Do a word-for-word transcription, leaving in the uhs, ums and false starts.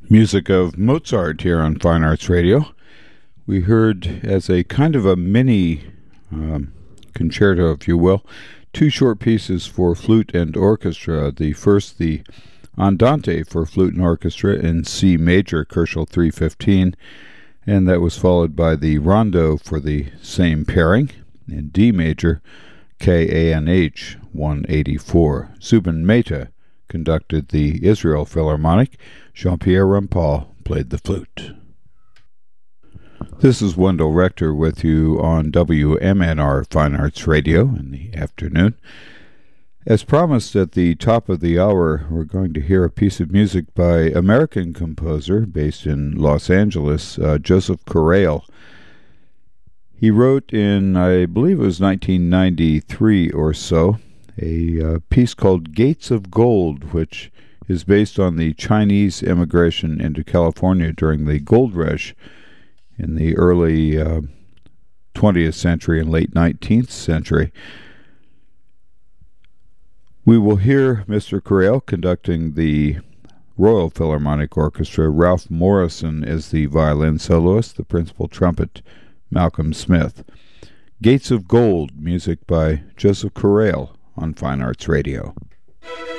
Music of Mozart here on Fine Arts Radio. We heard, as a kind of a mini um, concerto, if you will, two short pieces for flute and orchestra. The first, the Andante for flute and orchestra in C major, Koelschel three fifteen, and that was followed by the Rondo for the same pairing in D major, K A N H one eighty-four. Zubin Mehta conducted the Israel Philharmonic. Jean-Pierre Rampal played the flute. This is Wendell Rector with you on W M N R Fine Arts Radio in the afternoon. As promised at the top of the hour, we're going to hear a piece of music by American composer based in Los Angeles, uh, Joseph Correal. He wrote in, I believe it was nineteen ninety-three or so, a uh, piece called Gates of Gold, which is based on the Chinese immigration into California during the Gold Rush in the early uh, twentieth century and late nineteenth century. We will hear Mister Correal conducting the Royal Philharmonic Orchestra. Ralph Morrison is the violin soloist, the principal trumpet, Malcolm Smith. Gates of Gold, music by Joseph Correal on Fine Arts Radio.